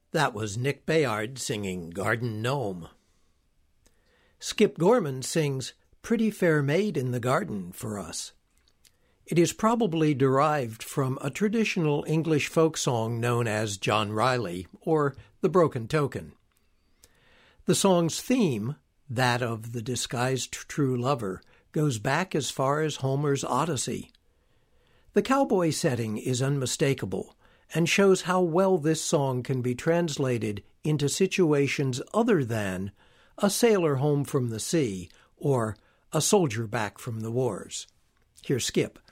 That was Nick Bayard singing Garden Gnome. Skip Gorman sings Pretty Fair Maid in the Garden for us. It is probably derived from a traditional English folk song known as John Riley, or The Broken Token. The song's theme, that of the disguised true lover, goes back as far as Homer's Odyssey. The cowboy setting is unmistakable and shows how well this song can be translated into situations other than a sailor home from the sea or a soldier back from the wars. Here's Skip.